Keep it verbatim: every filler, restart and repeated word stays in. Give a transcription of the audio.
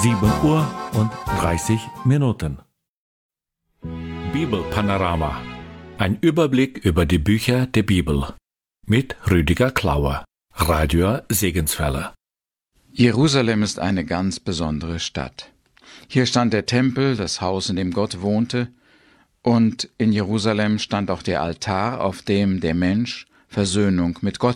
sieben Uhr und dreißig Minuten. Bibelpanorama. Ein Überblick über die Bücher der Bibel. Mit Rüdiger Klauer, Radio Segenswelle. Jerusalem ist eine ganz besondere Stadt. Hier stand der Tempel, das Haus, in dem Gott wohnte, und in Jerusalem stand auch der Altar, auf dem der Mensch Versöhnung mit Gott